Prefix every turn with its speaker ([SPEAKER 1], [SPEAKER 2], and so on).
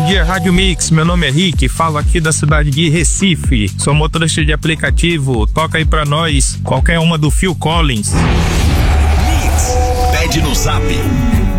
[SPEAKER 1] dia, Rádio Mix. Meu nome é Rick, falo aqui da cidade de Recife. Sou motorista de aplicativo. Toca aí pra nós qualquer uma do Phil Collins.
[SPEAKER 2] Mix, pede no Zap